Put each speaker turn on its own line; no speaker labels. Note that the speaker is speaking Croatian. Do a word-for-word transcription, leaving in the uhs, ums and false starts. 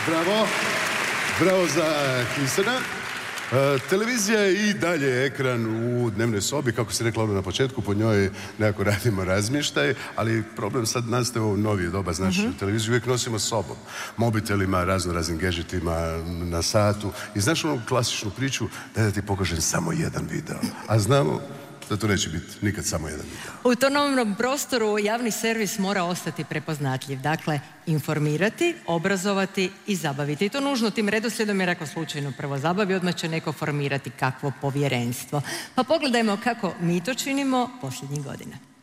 Bravo. Bravo za Kisena. E, televizija je i dalje ekran u dnevnoj sobi, kako se rekla ono na početku, po njoj nekako radimo razmještaj, ali problem sad nastaje u novije doba, znači mm-hmm. televiziju uvijek nosimo s sobom, mobitelima, razno raznim gadgetima na satu i znaš onu klasičnu priču da ti pokažem samo jedan video, a znamo da to neće biti nikad samo jedan video.
U autonomnom prostoru javni servis mora ostati prepoznatljiv. Dakle, informirati, obrazovati i zabaviti. I to nužno tim redoslijedom, jer ako slučajno prvo zabavi, odmah će neko formirati kakvo povjerenstvo. Pa pogledajmo kako mi to činimo posljednjih godina.